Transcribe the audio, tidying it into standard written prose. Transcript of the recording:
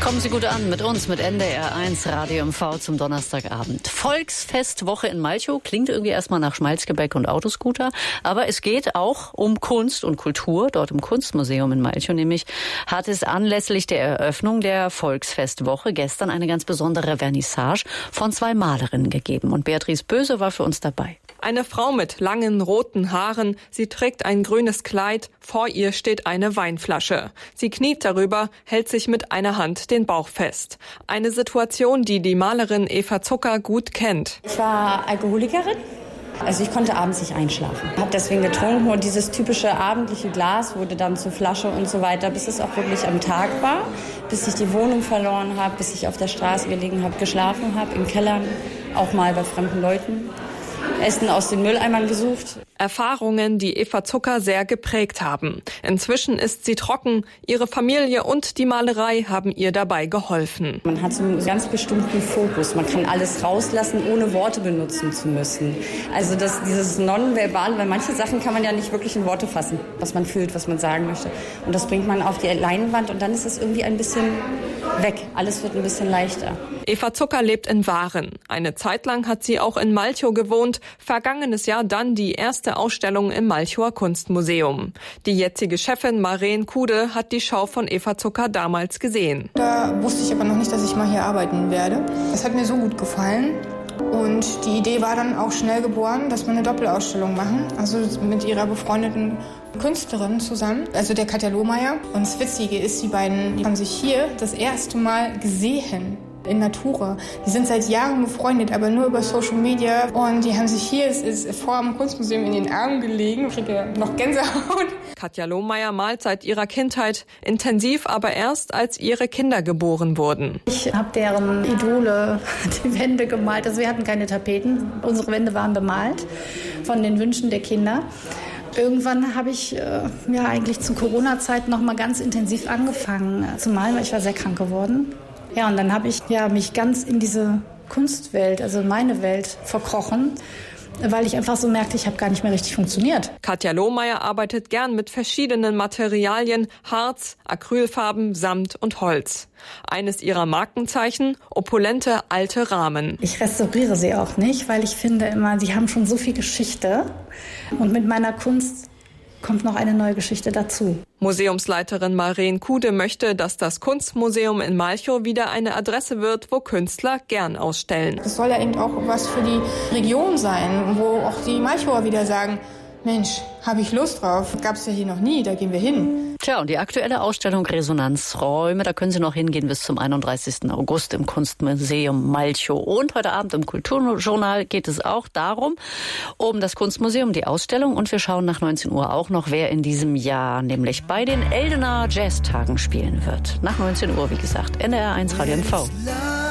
Kommen Sie gut an mit uns, mit NDR1 Radio MV zum Donnerstagabend. Volksfestwoche in Malchow klingt irgendwie erstmal nach Schmalzgebäck und Autoscooter, aber es geht auch um Kunst und Kultur. Dort im Kunstmuseum in Malchow nämlich hat es anlässlich der Eröffnung der Volksfestwoche gestern eine ganz besondere Vernissage von 2 Malerinnen gegeben. Und Beatrice Böse war für uns dabei. Eine Frau mit langen roten Haaren. Sie trägt ein grünes Kleid. Vor ihr steht eine Weinflasche. Sie kniet darüber, hält sich mit einer Hand den Bauch fest. Eine Situation, die die Malerin Eva Zucker gut kennt. Ich war Alkoholikerin. Also ich konnte abends nicht einschlafen. Habe deswegen getrunken und dieses typische abendliche Glas wurde dann zur Flasche und so weiter, bis es auch wirklich am Tag war, bis ich die Wohnung verloren habe, bis ich auf der Straße gelegen habe, geschlafen habe, in Kellern, auch mal bei fremden Leuten. Essen aus den Mülleimern gesucht. Erfahrungen, die Eva Zucker sehr geprägt haben. Inzwischen ist sie trocken. Ihre Familie und die Malerei haben ihr dabei geholfen. Man hat so einen ganz bestimmten Fokus. Man kann alles rauslassen, ohne Worte benutzen zu müssen. Also dieses Nonverbale, weil manche Sachen kann man ja nicht wirklich in Worte fassen, was man fühlt, was man sagen möchte. Und das bringt man auf die Leinwand und dann ist es irgendwie ein bisschen weg. Alles wird ein bisschen leichter. Eva Zucker lebt in Waren. Eine Zeit lang hat sie auch in Malchow gewohnt. Vergangenes Jahr dann die erste Ausstellung im Malchower Kunstmuseum. Die jetzige Chefin Maren Kude hat die Schau von Eva Zucker damals gesehen. Da wusste ich aber noch nicht, dass ich mal hier arbeiten werde. Es hat mir so gut gefallen. Und die Idee war dann auch schnell geboren, dass wir eine Doppelausstellung machen. Also mit ihrer befreundeten Künstlerin zusammen, also der Katja Lohmeier. Und das Witzige ist, die beiden haben sich hier das erste Mal gesehen. In Natura. Die sind seit Jahren befreundet, aber nur über Social Media. Und die haben sich hier vor dem Kunstmuseum in den Armen gelegen. Ich kriege noch Gänsehaut. Katja Lohmeier malt seit ihrer Kindheit, intensiv aber erst, als ihre Kinder geboren wurden. Ich habe deren Idole die Wände gemalt. Also wir hatten keine Tapeten. Unsere Wände waren bemalt von den Wünschen der Kinder. Irgendwann habe ich eigentlich zu Corona-Zeit noch mal ganz intensiv angefangen zu malen, weil ich war sehr krank geworden. Ja, und dann habe ich mich ganz in diese Kunstwelt, also meine Welt, verkrochen, weil ich einfach so merkte, ich habe gar nicht mehr richtig funktioniert. Katja Lohmeier arbeitet gern mit verschiedenen Materialien, Harz, Acrylfarben, Samt und Holz. Eines ihrer Markenzeichen, opulente alte Rahmen. Ich restauriere sie auch nicht, weil ich finde immer, sie haben schon so viel Geschichte. Und mit meiner Kunst kommt noch eine neue Geschichte dazu. Museumsleiterin Maren Kude möchte, dass das Kunstmuseum in Malchow wieder eine Adresse wird, wo Künstler gern ausstellen. Das soll ja eben auch was für die Region sein, wo auch die Malchower wieder sagen, Mensch, habe ich Lust drauf. Gab es ja hier noch nie, da gehen wir hin. Tja, und die aktuelle Ausstellung Resonanzräume, da können Sie noch hingehen bis zum 31. August im Kunstmuseum Malchow. Und heute Abend im Kulturjournal geht es auch darum, um das Kunstmuseum, die Ausstellung. Und wir schauen nach 19 Uhr auch noch, wer in diesem Jahr nämlich bei den Eldener Jazztagen spielen wird. Nach 19 Uhr, wie gesagt, NDR1 Radio MV.